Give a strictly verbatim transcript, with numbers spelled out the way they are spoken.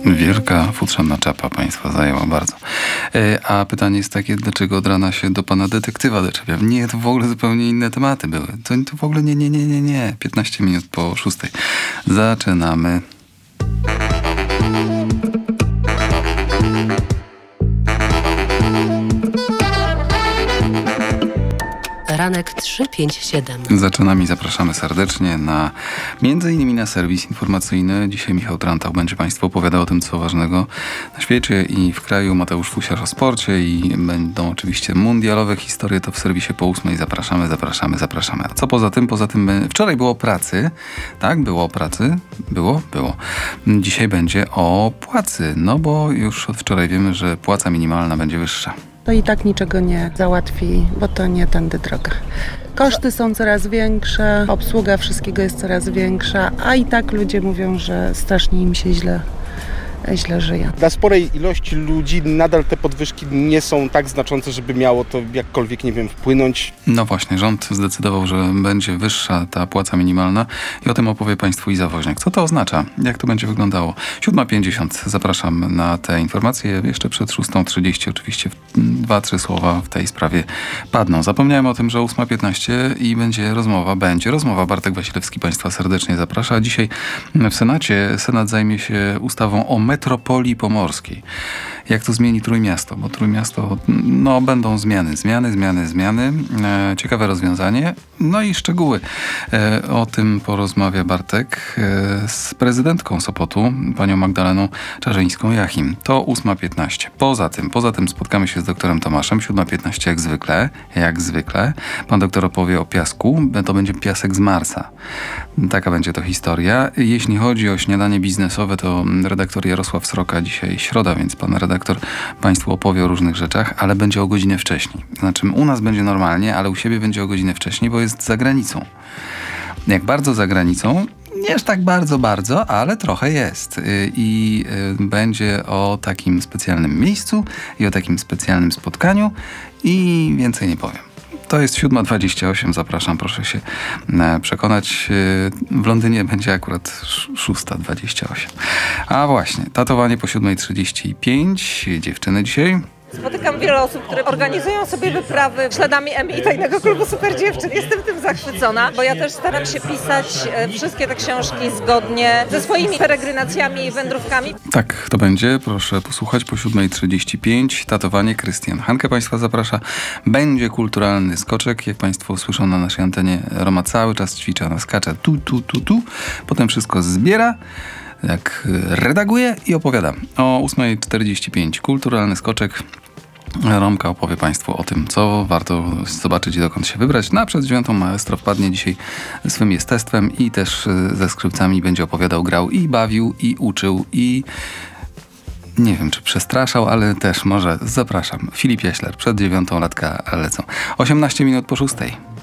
Wielka futrzana czapa państwa zajęła bardzo. E, a pytanie jest takie, dlaczego od rana się do pana detektywa doczepia? Nie, to w ogóle zupełnie inne tematy były. To, to w ogóle nie, nie, nie, nie, nie. piętnaście minut po szóstej. Zaczynamy. Ranek trzy pięć siedem. Zaczynamy i zapraszamy serdecznie na między innymi na serwis informacyjny. Dzisiaj Michał Trantał będzie Państwu opowiadał o tym, co ważnego na świecie i w kraju. Mateusz Fusiarz o sporcie i będą oczywiście mundialowe historie. To w serwisie po ósmej. Zapraszamy, zapraszamy, zapraszamy. A co poza tym? Poza tym wczoraj było o pracy. Tak, było o pracy. Było? Było. Dzisiaj będzie o płacy. No bo już od wczoraj wiemy, że płaca minimalna będzie wyższa. To i tak niczego nie załatwi, bo to nie tędy droga. Koszty są coraz większe, obsługa wszystkiego jest coraz większa, a i tak ludzie mówią, że strasznie im się źle, źle żyje. Dla sporej ilości ludzi nadal te podwyżki nie są tak znaczące, żeby miało to jakkolwiek, nie wiem, wpłynąć. No właśnie, rząd zdecydował, że będzie wyższa ta płaca minimalna i o tym opowie Państwu Iza Woźniak. Co to oznacza? Jak to będzie wyglądało? siódma pięćdziesiąt. Zapraszam na te informacje. Jeszcze przed szóstą trzydzieści oczywiście dwa, trzy słowa w tej sprawie padną. Zapomniałem o tym, że ósma piętnaście i będzie rozmowa, będzie rozmowa. Bartek Wasilewski Państwa serdecznie zaprasza. Dzisiaj w Senacie Senat zajmie się ustawą o metropolii pomorskiej. Jak to zmieni Trójmiasto? Bo Trójmiasto, no będą zmiany, zmiany, zmiany, zmiany. E, ciekawe rozwiązanie. No i szczegóły. E, o tym porozmawia Bartek e, z prezydentką Sopotu, panią Magdaleną Czarzyńską-Jachim. To ósma piętnaście. Poza tym, poza tym spotkamy się z doktorem Tomaszem. siódma piętnaście jak zwykle, jak zwykle. Pan doktor opowie o piasku. To będzie piasek z Marsa. Taka będzie to historia. Jeśli chodzi o śniadanie biznesowe, to redaktor Jarosław Sroka, dzisiaj środa, więc pan redaktor Państwu opowie o różnych rzeczach, ale będzie o godzinę wcześniej. Znaczy u nas będzie normalnie, ale u siebie będzie o godzinę wcześniej, bo jest za granicą. Jak bardzo za granicą? Nie aż tak bardzo, bardzo, ale trochę jest. I będzie o takim specjalnym miejscu i o takim specjalnym spotkaniu i więcej nie powiem. To jest siódma dwadzieścia osiem, zapraszam, proszę się przekonać. W Londynie będzie akurat szósta dwadzieścia osiem. A właśnie, tatowanie po siódma trzydzieści pięć. Dziewczyny dzisiaj. Spotykam wiele osób, które organizują sobie wyprawy śladami Emi i tajnego klubu super dziewczyn. Jestem tym zachwycona, bo ja też staram się pisać wszystkie te książki zgodnie ze swoimi peregrinacjami i wędrówkami. Tak, to będzie. Proszę posłuchać po siódma trzydzieści pięć. Tatowanie. Krystian Hankę Państwa zaprasza. Będzie kulturalny skoczek. Jak Państwo słyszą na naszej antenie, Roma cały czas ćwiczy, ona skacze tu, tu, tu, tu. Potem wszystko zbiera. Jak redaguje i opowiada. O ósma czterdzieści pięć kulturalny skoczek. Romka opowie Państwu o tym, co warto zobaczyć i dokąd się wybrać. No a przed dziewiątą maestro wpadnie dzisiaj swym jestestwem i też ze skrzypcami będzie opowiadał, grał i bawił, i uczył, i nie wiem, czy przestraszał, ale też może zapraszam. Filip Jaśler, przed dziewiątą latka lecą. osiemnaście minut po szóstej.